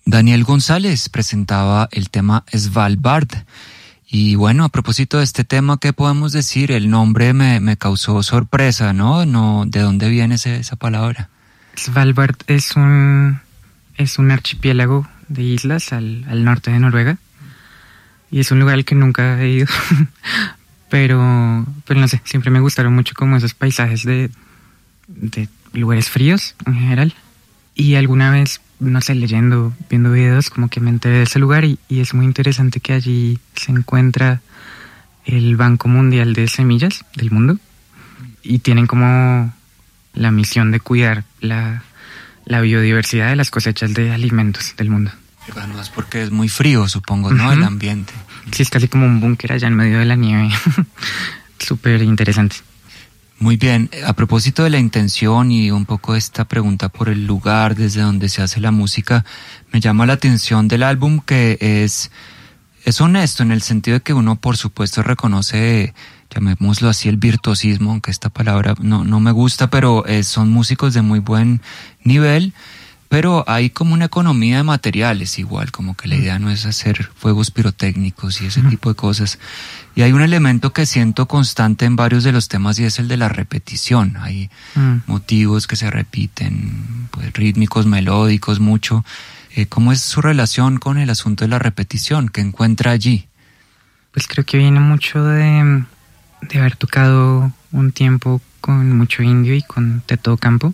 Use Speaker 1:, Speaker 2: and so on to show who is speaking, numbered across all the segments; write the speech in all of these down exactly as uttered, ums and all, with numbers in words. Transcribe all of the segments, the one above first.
Speaker 1: Daniel González presentaba el tema Svalbard. Y bueno, a propósito de este tema, ¿qué podemos decir? El nombre me, me causó sorpresa, ¿no? No, ¿de dónde viene ese, esa palabra?
Speaker 2: Svalbard es un, es un archipiélago de islas al, al norte de Noruega. Y es un lugar al que nunca he ido. pero, pero no sé, siempre me gustaron mucho como esos paisajes de, de lugares fríos en general. Y alguna vez, no sé, leyendo, viendo videos, como que me enteré de ese lugar y, y es muy interesante que allí se encuentra el Banco Mundial de Semillas del mundo y tienen como la misión de cuidar la, la biodiversidad de las cosechas de alimentos del mundo.
Speaker 1: Bueno, es porque es muy frío, supongo, ¿no? Uh-huh. El ambiente.
Speaker 2: Sí, es casi como un búnker allá en medio de la nieve. Súper interesante.
Speaker 1: Muy bien, a propósito de la intención y un poco esta pregunta por el lugar desde donde se hace la música, me llama la atención del álbum que es, es honesto en el sentido de que uno por supuesto reconoce, llamémoslo así, el virtuosismo, aunque esta palabra no, no me gusta, pero eh, son músicos de muy buen nivel. Pero hay como una economía de materiales igual, como que la idea no es hacer fuegos pirotécnicos y ese tipo de cosas. Y hay un elemento que siento constante en varios de los temas y es el de la repetición. Hay mm. motivos que se repiten, pues rítmicos, melódicos, mucho. Eh, ¿Cómo es su relación con el asunto de la repetición? ¿Qué encuentra allí?
Speaker 2: Pues creo que viene mucho de, de haber tocado un tiempo con mucho indio y con de todo campo,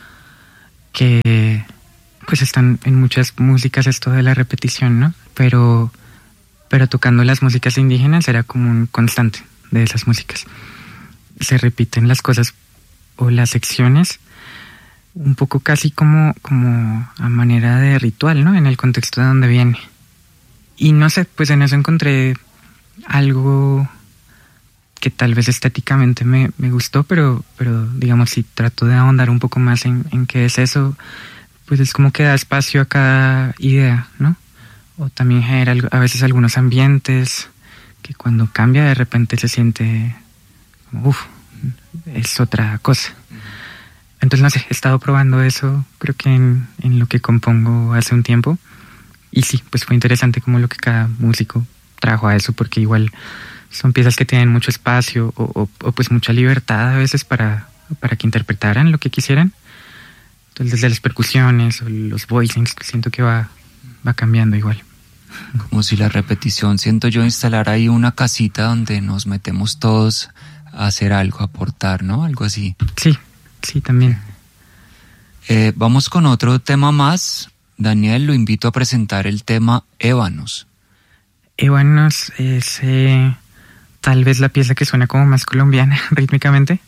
Speaker 2: que pues están en muchas músicas esto de la repetición, ¿no? Pero, pero tocando las músicas indígenas era como un constante de esas músicas. Se repiten las cosas o las secciones un poco casi como, como a manera de ritual, ¿no? En el contexto de donde viene. Y no sé, pues en eso encontré algo que tal vez estéticamente me, me gustó, pero, pero digamos si trato de ahondar un poco más en, en qué es eso, pues es como que da espacio a cada idea, ¿no? O también genera a veces algunos ambientes que cuando cambia de repente se siente como, uff, es otra cosa. Entonces, no sé, he estado probando eso, creo que en, en lo que compongo hace un tiempo. Y sí, pues fue interesante como lo que cada músico trajo a eso, porque igual son piezas que tienen mucho espacio o, o, o pues mucha libertad a veces para, para que interpretaran lo que quisieran. Entonces desde las percusiones o los voicings siento que va, va cambiando igual.
Speaker 1: Como si la repetición, siento yo, instalar ahí una casita donde nos metemos todos a hacer algo, a aportar, ¿no? Algo así.
Speaker 2: Sí, sí, también.
Speaker 1: Eh, vamos con otro tema más. Daniel, lo invito a presentar el tema Ébanos.
Speaker 2: Ébanos es eh, tal vez la pieza que suena como más colombiana rítmicamente.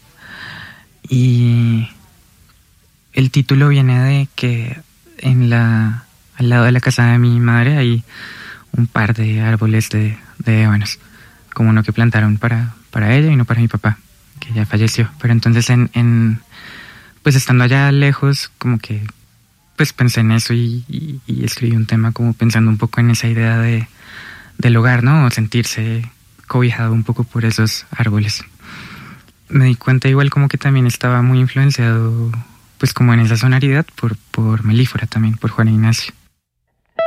Speaker 2: Y el título viene de que en la, al lado de la casa de mi madre hay un par de árboles de, de ébanos, como uno que plantaron para, para ella y no para mi papá, que ya falleció. Pero entonces en, en pues estando allá lejos, como que pues pensé en eso y, y, y escribí un tema como pensando un poco en esa idea de del hogar, ¿no? O sentirse cobijado un poco por esos árboles. Me di cuenta igual como que también estaba muy influenciado, pues como en esa sonoridad, por, por Melífora también, por Juan Ignacio.